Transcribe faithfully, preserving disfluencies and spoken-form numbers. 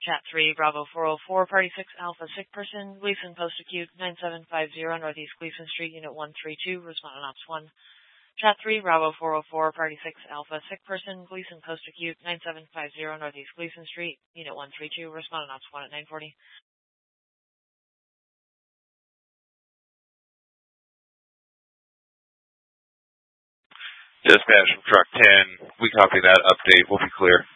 Chat three, Bravo four oh four, Party six, Alpha, sick person, Gleason, Post Acute, nine seven five zero, Northeast Gleason Street, Unit one three two, respond on Ops one. Chat three, Bravo four oh four, Party six, Alpha, sick person, Gleason, Post Acute, nine seven five zero, Northeast Gleason Street, Unit one three two, respond on Ops one at nine forty. Dispatch from Truck ten, we copy that. Update will be clear.